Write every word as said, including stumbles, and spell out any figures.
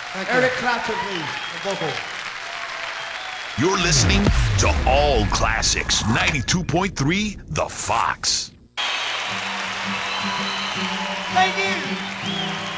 Thank you. Eric Clapton, please. The vocal. You're listening to All Classics ninety-two point three The Fox.